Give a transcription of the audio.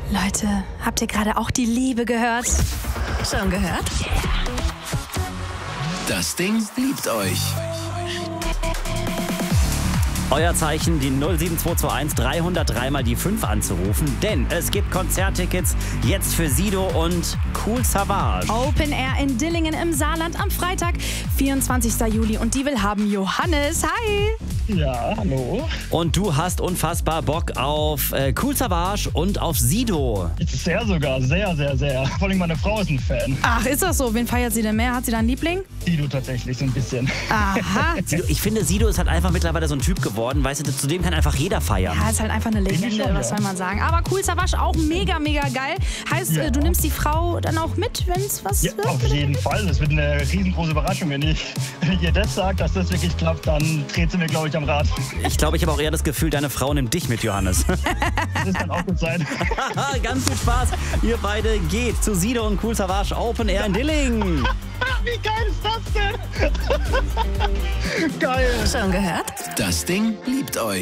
Leute, habt ihr gerade auch die Liebe gehört? Schon gehört? Das Ding liebt euch. Euer Zeichen, die 07221 303 mal die 5 anzurufen, denn es gibt Konzerttickets jetzt für Sido und Kool Savas. Open Air in Dillingen im Saarland am Freitag, 24. Juli. Und die will haben Johannes. Hi! Ja, hallo. Und du hast unfassbar Bock auf Kool Savas und auf Sido. Sehr sogar, sehr, sehr, sehr. Vor allem meine Frau ist ein Fan. Ach, ist das so? Wen feiert sie denn mehr? Hat sie da einen Liebling? Sido tatsächlich so ein bisschen. Aha. Sido, ich finde, Sido ist halt einfach mittlerweile so ein Typ geworden, weißt du, zu dem kann einfach jeder feiern. Ja, ist halt einfach eine Legende, schon, was ja. soll man sagen. Aber Kool Savas auch mega, mega geil. Heißt, Ja. du nimmst die Frau dann auch mit, wenn es was Ja, wird? auf jeden Fall. Das wird eine riesengroße Überraschung. Wenn ich ihr das sage, dass das wirklich klappt, dann dreht sie mir, glaube ich, am Rad. Ich glaube, ich habe auch eher das Gefühl, deine Frau nimmt dich mit, Johannes. Das kann auch gut sein. Ganz viel Spaß. Ihr beide geht zu Sido und Kool Savas Open Air in Dillingen. Wie geil ist das denn? Geil. Schon gehört? Das Ding liebt euch.